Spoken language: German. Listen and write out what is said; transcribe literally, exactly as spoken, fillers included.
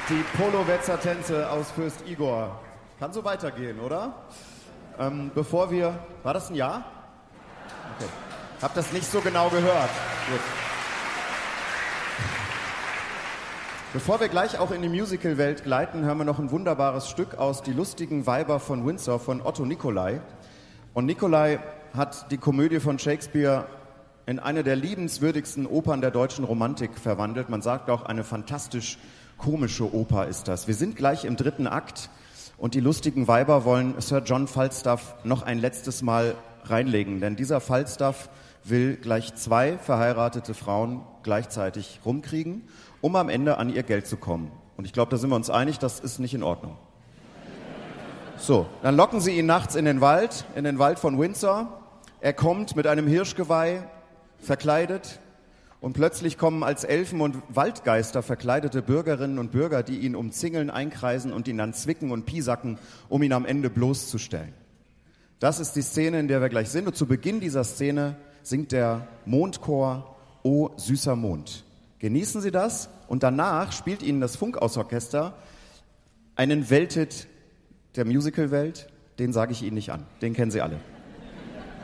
Die Polowetzer-Tänze aus Fürst Igor. Kann so weitergehen, oder? Ähm, bevor wir... War das ein Ja? Okay. Hab das nicht so genau gehört. Gut. Bevor wir gleich auch in die Musical-Welt gleiten, hören wir noch ein wunderbares Stück aus Die lustigen Weiber von Windsor von Otto Nicolai. Und Nicolai hat die Komödie von Shakespeare in eine der liebenswürdigsten Opern der deutschen Romantik verwandelt. Man sagt auch, eine fantastisch komische Oper ist das. Wir sind gleich im dritten Akt und die lustigen Weiber wollen Sir John Falstaff noch ein letztes Mal reinlegen. Denn dieser Falstaff will gleich zwei verheiratete Frauen gleichzeitig rumkriegen, um am Ende an ihr Geld zu kommen. Und ich glaube, da sind wir uns einig, das ist nicht in Ordnung. So, dann locken sie ihn nachts in den Wald, in den Wald von Windsor. Er kommt mit einem Hirschgeweih verkleidet und plötzlich kommen als Elfen und Waldgeister verkleidete Bürgerinnen und Bürger, die ihn umzingeln, einkreisen und ihn dann zwicken und piesacken, um ihn am Ende bloßzustellen. Das ist die Szene, in der wir gleich sind. Und zu Beginn dieser Szene singt der Mondchor O süßer Mond. Genießen Sie das und danach spielt Ihnen das Funkhausorchester einen Welthit der Musicalwelt, den sage ich Ihnen nicht an, den kennen Sie alle.